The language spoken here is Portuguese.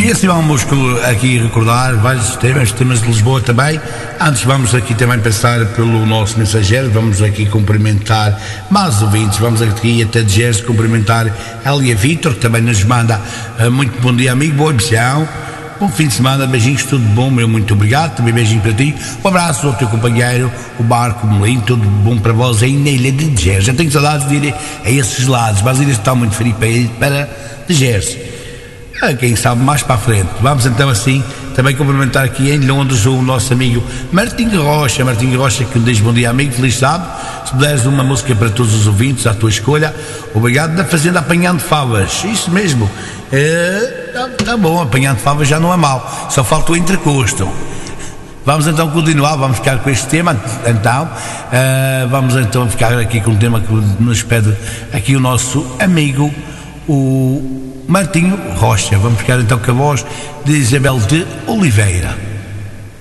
E assim vamos aqui recordar vários temas de Lisboa também. Antes vamos aqui também passar pelo nosso mensageiro, vamos aqui cumprimentar mais ouvintes, vamos aqui até de Gerson cumprimentar Elia Vitor, que também nos manda muito bom dia, amigo, boa emissão, bom fim de semana, beijinhos, tudo bom, meu muito obrigado, também beijinho para ti, um abraço ao teu companheiro, o Marco Melim, tudo bom para vós aí na ilha de Gerson. Já tenho saudades de ir a esses lados, mas ainda está muito frio para de Gerson. Quem sabe mais para a frente. Vamos então assim também cumprimentar aqui em Londres o nosso amigo Martinho Rocha, que me diz bom dia, amigo, feliz sábado. Se puderes uma música para todos os ouvintes à tua escolha, obrigado, da Fazenda Apanhando Favas. Isso mesmo, tá bom, Apanhando Favas já não é mau, só falta o entrecosto. Vamos então continuar, vamos ficar com este tema então, vamos então ficar aqui com o tema que nos pede aqui o nosso amigo o Martinho Rocha. Vamos ficar então com a voz de Isabel de Oliveira.